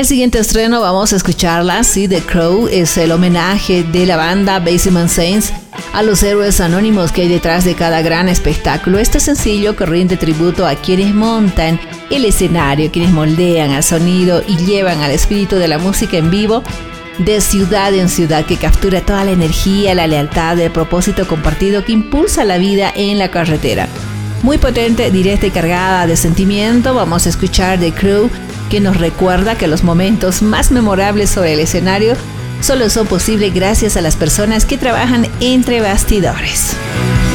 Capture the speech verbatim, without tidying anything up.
El siguiente estreno vamos a escucharla, sí, The Crow es el homenaje de la banda Basement Saints a los héroes anónimos que hay detrás de cada gran espectáculo. Este sencillo que rinde tributo a quienes montan el escenario, quienes moldean al sonido y llevan al espíritu de la música en vivo de ciudad en ciudad, que captura toda la energía, la lealtad, el propósito compartido que impulsa la vida en la carretera. Muy potente, directa y cargada de sentimiento, vamos a escuchar The Crow, que nos recuerda que los momentos más memorables sobre el escenario solo son posibles gracias a las personas que trabajan entre bastidores.